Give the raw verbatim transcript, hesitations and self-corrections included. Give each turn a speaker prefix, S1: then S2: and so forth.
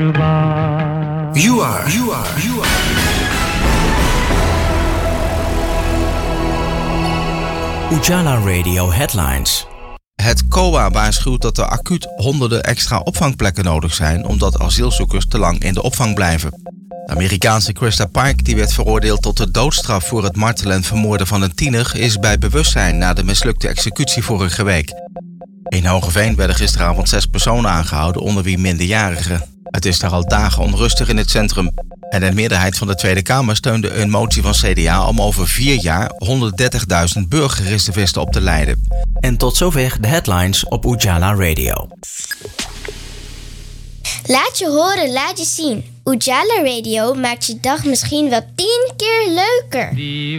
S1: You are, you are, you are.
S2: Ujala Radio Headlines.
S3: Het C O A waarschuwt dat er acuut honderden extra opvangplekken nodig zijn omdat asielzoekers te lang in de opvang blijven. De Amerikaanse Krista Park, die werd veroordeeld tot de doodstraf voor het martelen en vermoorden van een tiener, is bij bewustzijn na de mislukte executie vorige week. In Hoogeveen werden gisteravond zes personen aangehouden, onder wie minderjarigen. Het is daar al dagen onrustig in het centrum. En een meerderheid van de Tweede Kamer steunde een motie van C D A om over vier jaar honderddertigduizend burgerreservisten op te leiden.
S2: En tot zover de headlines op Ujala Radio.
S4: Laat je horen, laat je zien. Ujala Radio maakt je dag misschien wel tien keer leuker.